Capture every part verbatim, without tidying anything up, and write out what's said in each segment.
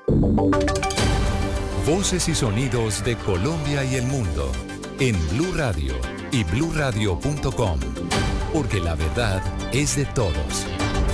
Voces y sonidos de Colombia y el mundo en Blue Radio y blue radio punto com, porque la verdad es de todos.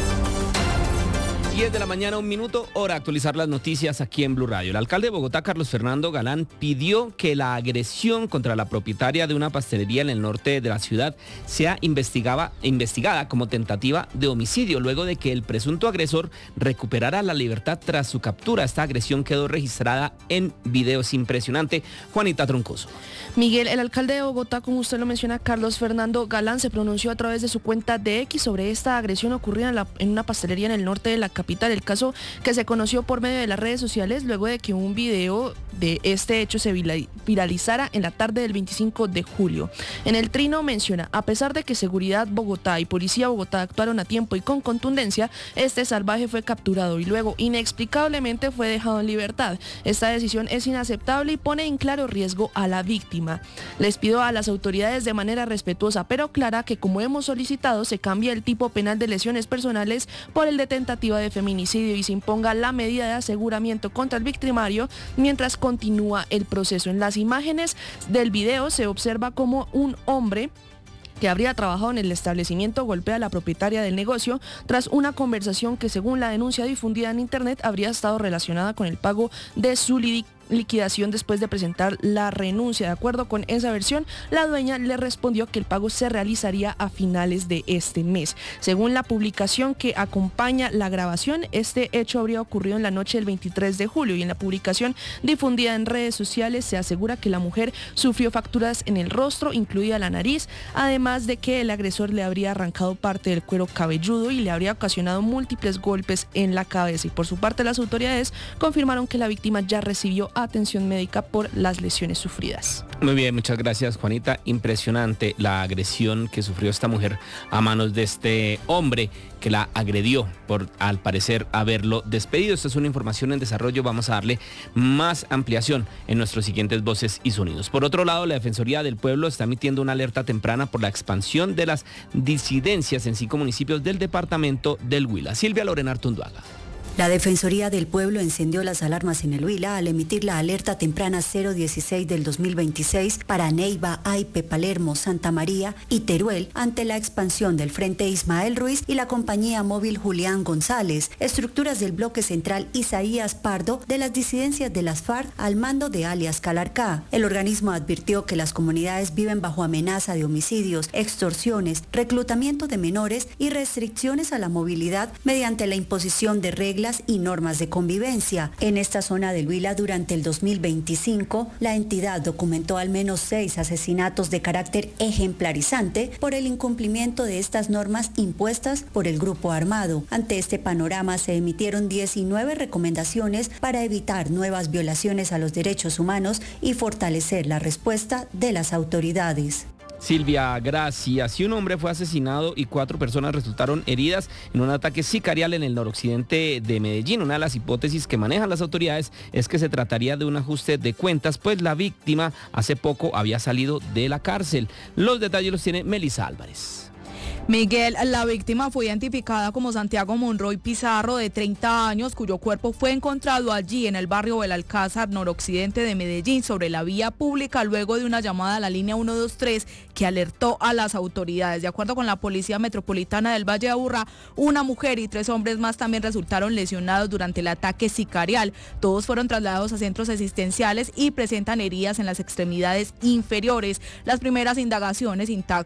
diez de la mañana, un minuto, hora de actualizar las noticias aquí en Blue Radio. El alcalde de Bogotá, Carlos Fernando Galán, pidió que la agresión contra la propietaria de una pastelería en el norte de la ciudad sea investigada, investigada como tentativa de homicidio, luego de que el presunto agresor recuperara la libertad tras su captura. Esta agresión quedó registrada en video. Es impresionante. Juanita Troncoso. Miguel, el alcalde de Bogotá, como usted lo menciona, Carlos Fernando Galán, se pronunció a través de su cuenta de X sobre esta agresión ocurrida en, la, en una pastelería en el norte de la capital. El caso que se conoció por medio de las redes sociales luego de que un video de este hecho se viralizara en la tarde del veinticinco de julio. En el trino menciona: a pesar de que Seguridad Bogotá y Policía Bogotá actuaron a tiempo y con contundencia, este salvaje fue capturado y luego inexplicablemente fue dejado en libertad. Esta decisión es inaceptable y pone en claro riesgo a la víctima. Les pido a las autoridades de manera respetuosa pero clara que, como hemos solicitado, se cambie el tipo penal de lesiones personales por el de tentativa de feminicidio y se imponga la medida de aseguramiento contra el victimario mientras continúa el proceso. En las imágenes del video se observa como un hombre que habría trabajado en el establecimiento golpea a la propietaria del negocio tras una conversación que, según la denuncia difundida en internet, habría estado relacionada con el pago de su liquidación liquidación después de presentar la renuncia. De acuerdo con esa versión, la dueña le respondió que el pago se realizaría a finales de este mes. Según la publicación que acompaña la grabación, este hecho habría ocurrido en la noche del veintitrés de julio y en la publicación difundida en redes sociales se asegura que la mujer sufrió fracturas en el rostro, incluida la nariz, además de que el agresor le habría arrancado parte del cuero cabelludo y le habría ocasionado múltiples golpes en la cabeza. Y por su parte, las autoridades confirmaron que la víctima ya recibió atención médica por las lesiones sufridas. Muy bien, muchas gracias, Juanita. Impresionante la agresión que sufrió esta mujer a manos de este hombre que la agredió por, al parecer, haberlo despedido. Esta es una información en desarrollo. Vamos a darle más ampliación en nuestros siguientes Voces y Sonidos. Por otro lado, la Defensoría del Pueblo está emitiendo una alerta temprana por la expansión de las disidencias en cinco municipios del departamento del Huila. Silvia Lorena Artunduaga. La Defensoría del Pueblo encendió las alarmas en el Huila al emitir la alerta temprana cero dieciséis del dos mil veintiséis para Neiva, Aipe, Palermo, Santa María y Teruel ante la expansión del Frente Ismael Ruiz y la compañía móvil Julián González, estructuras del bloque central Isaías Pardo de las disidencias de las FARC al mando de alias Calarcá. El organismo advirtió que las comunidades viven bajo amenaza de homicidios, extorsiones, reclutamiento de menores y restricciones a la movilidad mediante la imposición de reglas y normas de convivencia. En esta zona del Huila durante el dos mil veinticinco, la entidad documentó al menos seis asesinatos de carácter ejemplarizante por el incumplimiento de estas normas impuestas por el grupo armado. Ante este panorama se emitieron diecinueve recomendaciones para evitar nuevas violaciones a los derechos humanos y fortalecer la respuesta de las autoridades. Silvia, gracias. Y un hombre fue asesinado y cuatro personas resultaron heridas en un ataque sicarial en el noroccidente de Medellín. Una de las hipótesis que manejan las autoridades es que se trataría de un ajuste de cuentas, pues la víctima hace poco había salido de la cárcel. Los detalles los tiene Melissa Álvarez. Miguel, la víctima fue identificada como Santiago Monroy Pizarro, de treinta años, cuyo cuerpo fue encontrado allí en el barrio Belalcázar, noroccidente de Medellín, sobre la vía pública, luego de una llamada a la línea ciento veintitrés que alertó a las autoridades. De acuerdo con la Policía Metropolitana del Valle de Aburrá, una mujer y tres hombres más también resultaron lesionados durante el ataque sicarial. Todos fueron trasladados a centros asistenciales y presentan heridas en las extremidades inferiores. Las primeras indagaciones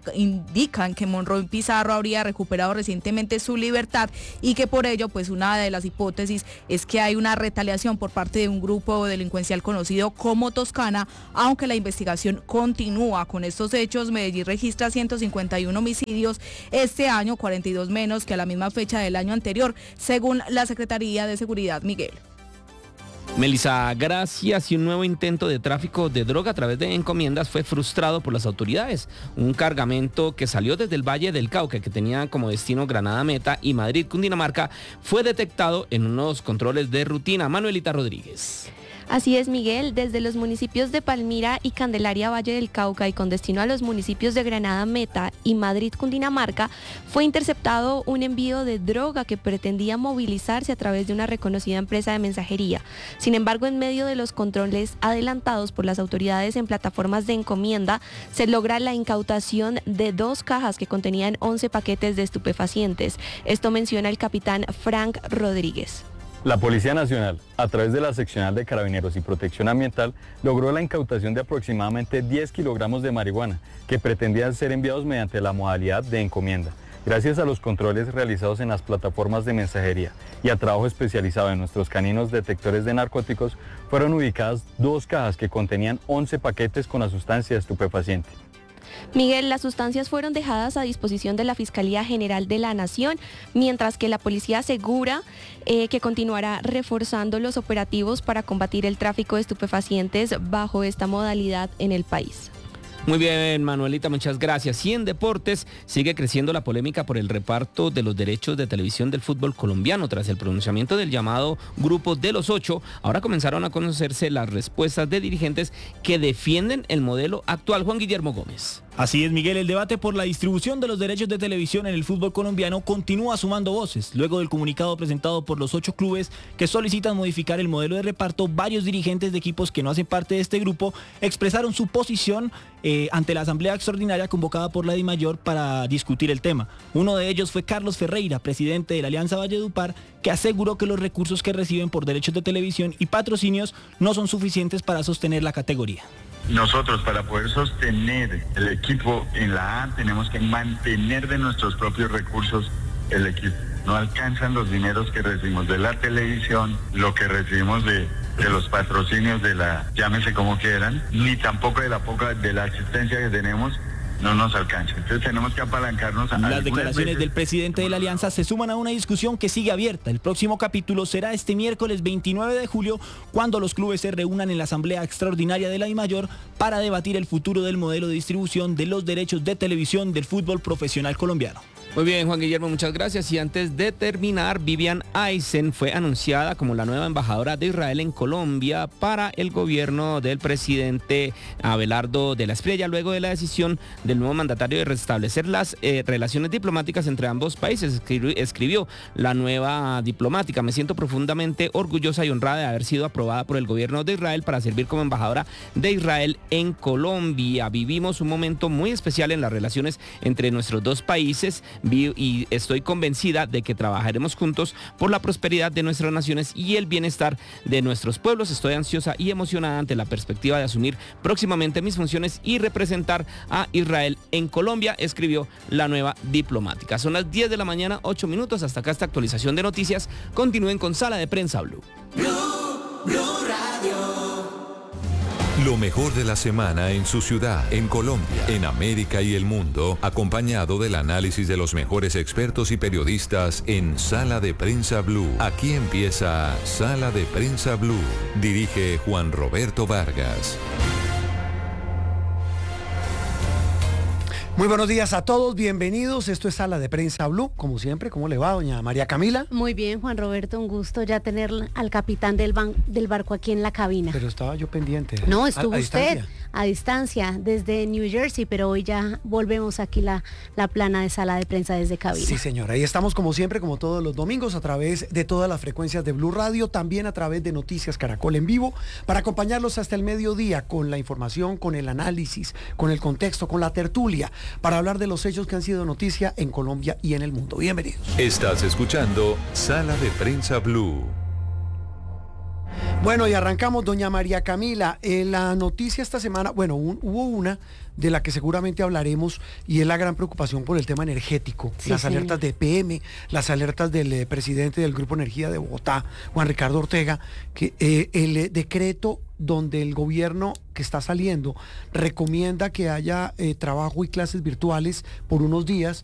indican que Monroy Pizarro habría recuperado recientemente su libertad y que por ello, pues una de las hipótesis es que hay una retaliación por parte de un grupo delincuencial conocido como Toscana, aunque la investigación continúa. Con estos hechos, Medellín registra ciento cincuenta y uno homicidios este año, cuarenta y dos menos que a la misma fecha del año anterior, según la Secretaría de Seguridad. Miguel. Melissa, gracias. Y un nuevo intento de tráfico de droga a través de encomiendas fue frustrado por las autoridades. Un cargamento que salió desde el Valle del Cauca, que tenía como destino Granada Meta y Madrid, Cundinamarca, fue detectado en unos controles de rutina. Manuelita Rodríguez. Así es, Miguel, desde los municipios de Palmira y Candelaria, Valle del Cauca, y con destino a los municipios de Granada, Meta y Madrid, Cundinamarca, fue interceptado un envío de droga que pretendía movilizarse a través de una reconocida empresa de mensajería. Sin embargo, en medio de los controles adelantados por las autoridades en plataformas de encomienda, se logra la incautación de dos cajas que contenían once paquetes de estupefacientes. Esto menciona el capitán Frank Rodríguez. La Policía Nacional, a través de la Seccional de Carabineros y Protección Ambiental, logró la incautación de aproximadamente diez kilogramos de marihuana que pretendían ser enviados mediante la modalidad de encomienda. Gracias a los controles realizados en las plataformas de mensajería y a trabajo especializado en nuestros caninos detectores de narcóticos, fueron ubicadas dos cajas que contenían once paquetes con la sustancia estupefaciente. Miguel, las sustancias fueron dejadas a disposición de la Fiscalía General de la Nación, mientras que la policía asegura eh, que continuará reforzando los operativos para combatir el tráfico de estupefacientes bajo esta modalidad en el país. Muy bien, Manuelita, muchas gracias. Y en deportes sigue creciendo la polémica por el reparto de los derechos de televisión del fútbol colombiano. Tras el pronunciamiento del llamado Grupo de los Ocho, ahora comenzaron a conocerse las respuestas de dirigentes que defienden el modelo actual. Juan Guillermo Gómez. Así es, Miguel, el debate por la distribución de los derechos de televisión en el fútbol colombiano continúa sumando voces. Luego del comunicado presentado por los ocho clubes que solicitan modificar el modelo de reparto, varios dirigentes de equipos que no hacen parte de este grupo expresaron su posición eh, ante la asamblea extraordinaria convocada por la DIMAYOR para discutir el tema. Uno de ellos fue Carlos Ferreira, presidente de la Alianza Valledupar, que aseguró que los recursos que reciben por derechos de televisión y patrocinios no son suficientes para sostener la categoría. Nosotros, para poder sostener el equipo en la A, tenemos que mantener de nuestros propios recursos el equipo. No alcanzan los dineros que recibimos de la televisión, lo que recibimos de, de los patrocinios de la, llámese como quieran, ni tampoco de la poca, de la asistencia que tenemos. No nos alcanza. Entonces tenemos que apalancarnos a Las declaraciones veces. del presidente de la Alianza se suman a una discusión que sigue abierta. El próximo capítulo será este miércoles veintinueve de julio, cuando los clubes se reúnan en la Asamblea Extraordinaria de la DIMAYOR para debatir el futuro del modelo de distribución de los derechos de televisión del fútbol profesional colombiano. Muy bien, Juan Guillermo, muchas gracias. Y antes de terminar, Vivian Eisen fue anunciada como la nueva embajadora de Israel en Colombia para el gobierno del presidente Abelardo de la Espriella, luego de la decisión del nuevo mandatario de restablecer las eh, relaciones diplomáticas entre ambos países. Escribió, escribió la nueva diplomática: me siento profundamente orgullosa y honrada de haber sido aprobada por el gobierno de Israel para servir como embajadora de Israel en Colombia. Vivimos un momento muy especial en las relaciones entre nuestros dos países y estoy convencida de que trabajaremos juntos por la prosperidad de nuestras naciones y el bienestar de nuestros pueblos. Estoy ansiosa y emocionada ante la perspectiva de asumir próximamente mis funciones y representar a Israel en Colombia, escribió la nueva diplomática. Son las diez de la mañana, ocho minutos. Hasta acá esta actualización de noticias. Continúen con Sala de Prensa Blue. Blue, Blue Radio. Lo mejor de la semana en su ciudad, en Colombia, en América y el mundo, acompañado del análisis de los mejores expertos y periodistas en Sala de Prensa Blue. Aquí empieza Sala de Prensa Blue. Dirige Juan Roberto Vargas. Muy buenos días a todos, bienvenidos. Esto es Sala de Prensa Blue, como siempre. ¿Cómo le va, doña María Camila? Muy bien, Juan Roberto, un gusto ya tener al capitán del, ban del barco aquí en la cabina. Pero estaba yo pendiente. No, estuvo a, a usted distancia. a distancia desde New Jersey, pero hoy ya volvemos aquí la, la plana de Sala de Prensa desde cabina. Sí, señora. Ahí estamos como siempre, como todos los domingos, a través de todas las frecuencias de Blue Radio, también a través de Noticias Caracol en vivo, para acompañarlos hasta el mediodía con la información, con el análisis, con el contexto, con la tertulia, para hablar de los hechos que han sido noticia en Colombia y en el mundo. Bienvenidos. Estás escuchando Sala de Prensa Blue. Bueno, y arrancamos, doña María Camila. Eh, la noticia esta semana, bueno, un, hubo una de la que seguramente hablaremos, y es la gran preocupación por el tema energético. Sí, las señor. alertas de P M, las alertas del eh, presidente del Grupo Energía de Bogotá, Juan Ricardo Ortega, que eh, el eh, decreto donde el gobierno que está saliendo recomienda que haya eh, trabajo y clases virtuales por unos días